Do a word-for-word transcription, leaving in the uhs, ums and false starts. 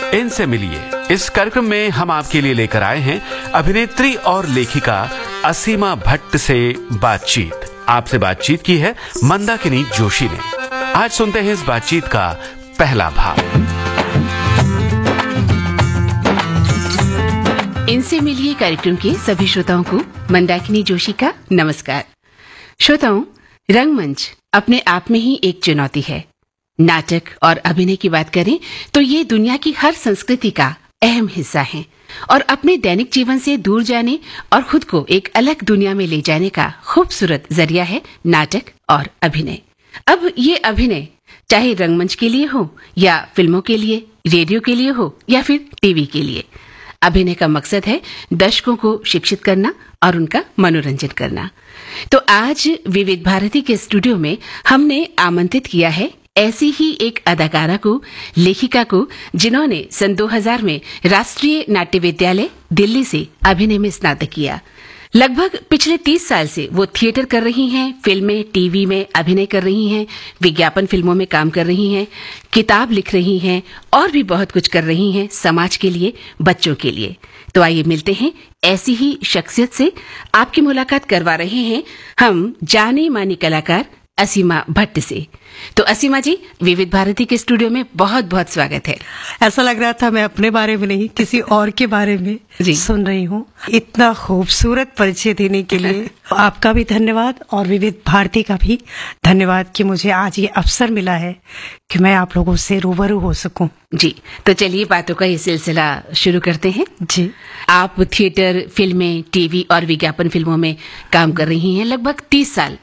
इनसे मिलिए। इस कार्यक्रम में हम आपके लिए लेकर आए हैं अभिनेत्री और लेखिका असीमा भट्ट से बातचीत। आपसे बातचीत की है मंदाकिनी जोशी ने। आज सुनते हैं इस बातचीत का पहला भाग। इनसे मिलिए कार्यक्रम के सभी श्रोताओं को मंदाकिनी जोशी का नमस्कार। श्रोताओं, रंगमंच अपने आप में ही एक चुनौती है। नाटक और अभिनय की बात करें तो ये दुनिया की हर संस्कृति का अहम हिस्सा है और अपने दैनिक जीवन से दूर जाने और खुद को एक अलग दुनिया में ले जाने का खूबसूरत जरिया है नाटक और अभिनय। अब ये अभिनय चाहे रंगमंच के लिए हो या फिल्मों के लिए, रेडियो के लिए हो या फिर टीवी के लिए, अभिनय का मकसद है दर्शकों को शिक्षित करना और उनका मनोरंजन करना। तो आज विविध भारती के स्टूडियो में हमने आमंत्रित किया है ऐसी ही एक अदाकारा को, लेखिका को, जिन्होंने सन दो हज़ार में राष्ट्रीय नाट्य विद्यालय दिल्ली से अभिनय में स्नातक किया। लगभग पिछले तीस साल से वो थिएटर कर रही हैं, फिल्में, टीवी में अभिनय कर रही हैं, विज्ञापन फिल्मों में काम कर रही हैं, किताब लिख रही हैं और भी बहुत कुछ कर रही हैं समाज के लिए, बच्चों के लिए। तो आइए मिलते हैं ऐसी ही शख्सियत से। आपकी मुलाकात करवा रहे हैं हम जाने मानी कलाकार असीमा भट्ट से। तो असीमा जी, विविध भारती के स्टूडियो में बहुत बहुत स्वागत है। ऐसा लग रहा था मैं अपने बारे में नहीं किसी और के बारे में जी सुन रही हूँ। इतना खूबसूरत परिचय देने के लिए आपका भी धन्यवाद और विविध भारती का भी धन्यवाद कि मुझे आज ये अवसर मिला है कि मैं आप लोगों से रूबरू हो सकूं। जी, तो चलिए बातों का ये सिलसिला शुरू करते हैं। जी, आप थिएटर, फिल्में, टीवी और विज्ञापन फिल्मों में काम कर रही हैं लगभग तीस साल